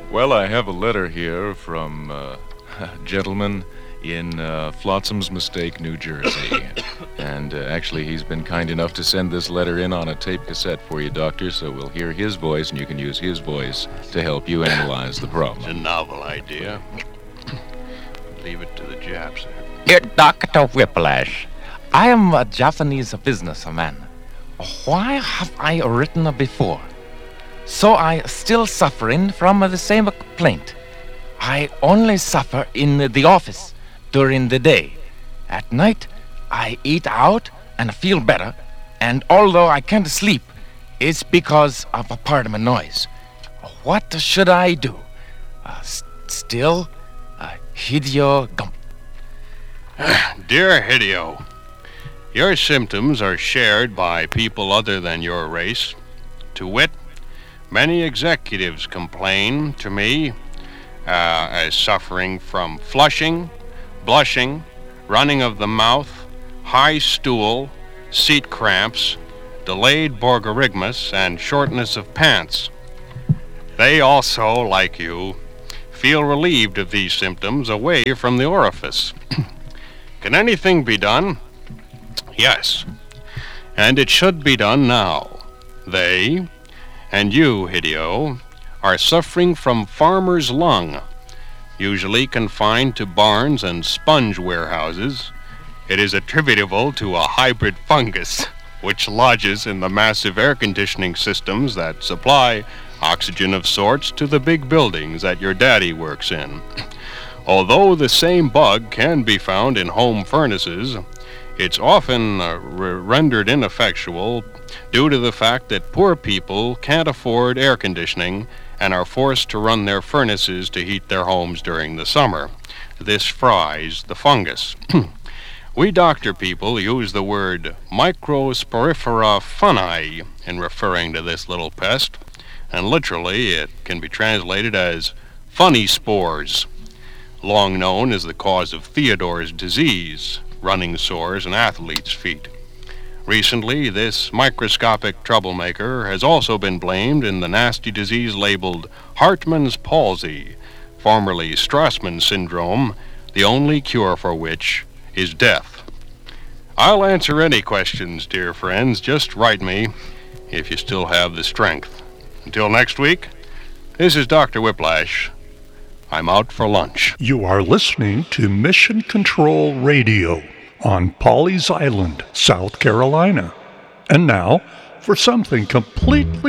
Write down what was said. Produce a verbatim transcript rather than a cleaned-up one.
Well, I have a letter here from uh, a gentleman in uh, Flotsam's Mistake, New Jersey. and uh, actually, he's been kind enough to send this letter in on a tape cassette for you, Doctor, so we'll hear his voice, and you can use his voice to help you analyze the problem. It's a novel idea. Leave it to the Japs. Dear Doctor Whiplash, I am a Japanese businessman. Why have I written before? So I still suffering from the same complaint. I only suffer in the office during the day. At night, I eat out and feel better, and although I can't sleep, it's because of apartment noise. What should I do? Uh, s- still, uh, Hideo Gump. Dear Hideo, your symptoms are shared by people other than your race. To wit, many executives complain to me uh, as suffering from flushing, blushing, running of the mouth, high stool, seat cramps, delayed borborygmus, and shortness of pants. They also, like you, feel relieved of these symptoms away from the orifice. Can anything be done? Yes, and it should be done now. They, and you, Hideo, are suffering from farmer's lung, usually confined to barns and sponge warehouses. It is attributable to a hybrid fungus, which lodges in the massive air conditioning systems that supply oxygen of sorts to the big buildings that your daddy works in. Although the same bug can be found in home furnaces, it's often uh, re- rendered ineffectual due to the fact that poor people can't afford air conditioning and are forced to run their furnaces to heat their homes during the summer. This fries the fungus. We doctor people use the word microsporifera fungi in referring to this little pest, and literally it can be translated as funny spores, long known as the cause of Theodore's disease, running sores, and athlete's feet. Recently, this microscopic troublemaker has also been blamed in the nasty disease labeled Hartman's palsy, formerly Strassman syndrome, the only cure for which is death. I'll answer any questions, dear friends. Just write me if you still have the strength. Until next week, this is Doctor Whiplash. I'm out for lunch. You are listening to Mission Control Radio on Pawleys Island, South Carolina. And now, for something completely